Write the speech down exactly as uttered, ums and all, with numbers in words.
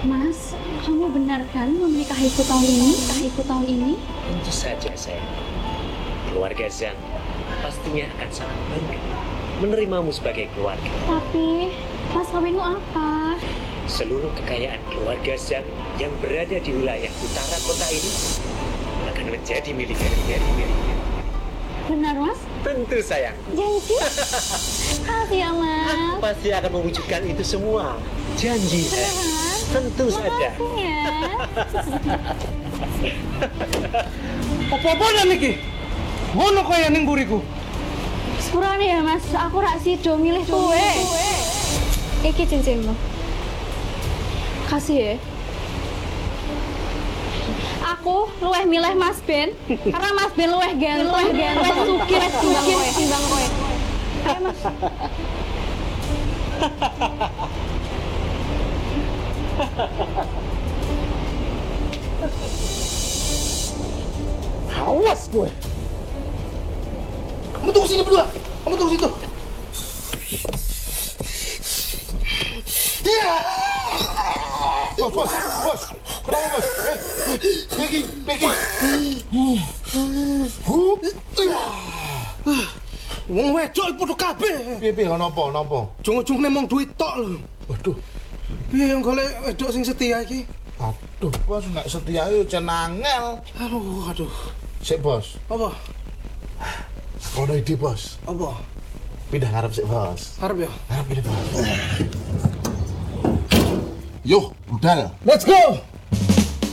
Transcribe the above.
Mas, kamu benar kan mau menikahiku tahun ini? Menikahiku tahun ini? Tentu saja sayang. Keluarga Zhang pastinya akan sangat bangga menerimamu sebagai keluarga. Tapi, mas kawinmu apa? Seluruh kekayaan keluarga Zhang yang berada di wilayah utara kota ini akan menjadi milik milik milik. Benar, mas? Tentu sayang. Janji? Kasih ya, mas. Pasti akan mewujudkan itu semua. Janji saya. Beneran? Tentu saja. Makasih ya. Apa-apaan iki? Ngono kaya ning buriku. Sepurane ya, mas. Aku rak sido milih kowe. Iki cincinmu. Kasih ya. Aku luweh milih Mas Ben karena Mas Ben luweh ganteng, luweh ganteng, sugih, sugih timbang kowe. Ayo, Mas. Awas gue. Kamu tunggu sini berdua. Kamu tunggu situ. Ya. Bos, bos, bos. Kenapa, bos? Eh, Peggy, Peggy. Huh. Wong wedok padha kabeh. Piye piye napa napa? Jung-jung nemong duit tok lho. Waduh. Piye yang golek wedok sing setia iki? Aduh, bos nek setia yo cenangel. Aduh, aduh. Sik, bos. Apa? Ono ide, bos. Apa? Pindah ngarep sik, bos. Harap ya. Ngarep pindah, bos. Yo, budal. Let's go.